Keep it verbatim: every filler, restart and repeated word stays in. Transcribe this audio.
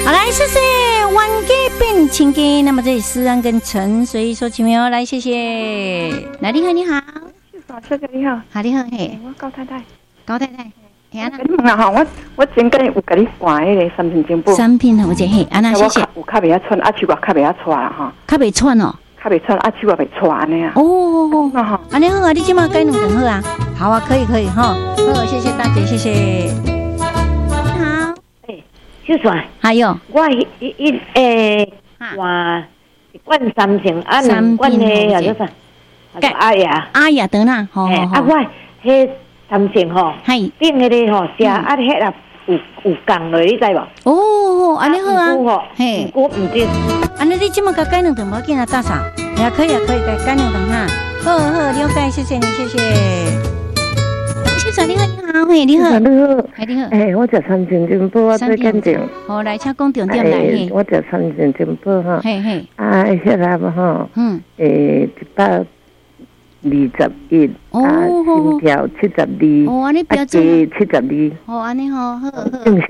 好，来谢谢万家变亲家，那么这里思安跟陈随意说奇妙，来谢谢。来，你好，你好， 小姐你好， 好你好，嘿， 我高太太， 高太太，嘿安娜， 你问啊我我前间有甲你换迄个三品精补， 三品好者嘿，安娜谢谢。 有较袂晓穿，啊手我较袂晓穿啦哈， 较袂穿哦， 较袂穿，啊手我袂穿安尼啊。 哦，安尼好啊，你今麦改两顿好啊，好啊，可以可以哈，好，谢谢大姐，谢谢。你好， 诶，小帅， 还有我一一诶换一罐三成，啊两罐诶叫做啥？阿呀， 阿呀，等啦，好好好。 啊，我迄三成吼， 系顶迄个吼，食啊迄啊有有降落，你知无？ 哦，安尼好啊， 嘿，我唔知。 安尼你即马甲改两顿，无紧啊，大嫂，也可以啊，可以改改两顿哈。好好，了解，谢谢你，谢谢。小帅你好，你好，嘿，你好， 你好， 嘿，你好。 诶，我食三千金宝，我最紧张。 好，来，请讲重点来嘿。 我食三千金宝哈。 嘿嘿。 啊，迄个吼， 嗯， 诶，一百二十一，啊，心跳七十二， 哦，安尼标准。七十二。 哦，安尼好，好好。